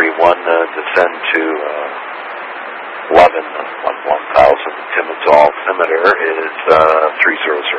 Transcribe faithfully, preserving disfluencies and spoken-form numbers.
three one, uh, descend to uh, eleven one thousand. Timmins altimeter is uh, three zero zero.